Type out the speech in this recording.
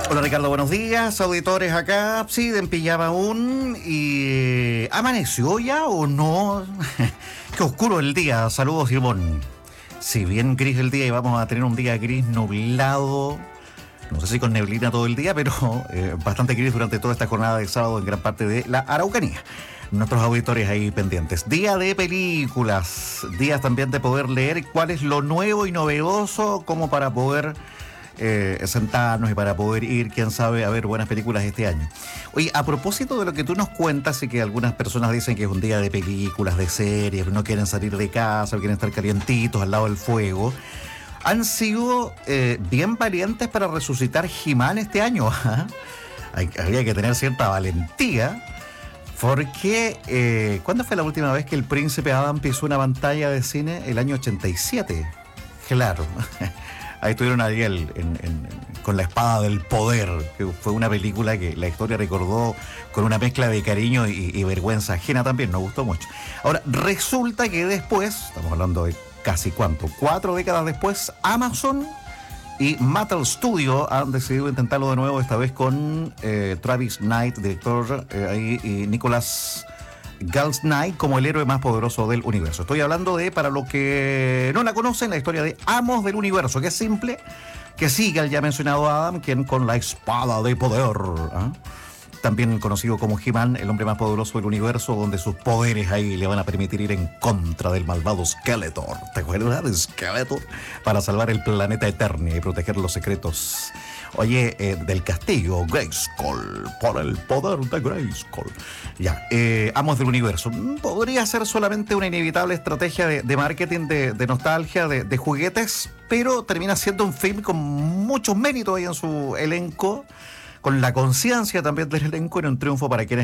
Hola Ricardo, buenos días, auditores acá, sí, en pijama aún, y ¿amaneció ya o no? Qué oscuro el día, saludos Simón. Si bien gris el día y vamos a tener un día gris nublado, no sé si con neblina todo el día, pero bastante gris durante toda esta jornada de sábado en gran parte de la Araucanía. Nuestros auditores ahí pendientes. Día de películas, días también de poder leer cuál es lo nuevo y novedoso como para poder sentarnos y para poder ir, quién sabe, a ver buenas películas este año. Oye, a propósito de lo que tú nos cuentas y que algunas personas dicen que es un día de películas, de series, que no quieren salir de casa, quieren estar calientitos al lado del fuego, han sido bien valientes para resucitar He-Man este año. Había que tener cierta valentía. Porque, ¿cuándo fue la última vez que el príncipe Adam pisó una pantalla de cine? El año 87. Claro. Ahí estuvieron ahí con La Espada del Poder, que fue una película que la historia recordó con una mezcla de cariño y vergüenza ajena también, nos gustó mucho. Ahora, resulta que después, estamos hablando de casi ¿cuánto? 4 décadas después, Amazon y Mattel Studio han decidido intentarlo de nuevo, esta vez con Travis Knight, director, y Nicholas Knight como el héroe más poderoso del universo. Estoy hablando de, para los que no la conocen, la historia de Amos del Universo, que es simple, que sigue al ya mencionado Adam, quien con la espada de poder, también conocido como He-Man, el hombre más poderoso del universo, donde sus poderes ahí le van a permitir ir en contra del malvado Skeletor. ¿Te acuerdas de Skeletor? Para salvar el planeta Eternia y proteger los secretos. Oye, del castillo Grayskull, por el poder de Grayskull. Ya, Amos del Universo. Podría ser solamente una inevitable estrategia de marketing, de nostalgia, de juguetes, pero termina siendo un film con muchos méritos ahí en su elenco, con la conciencia también del elenco, en un triunfo para quienes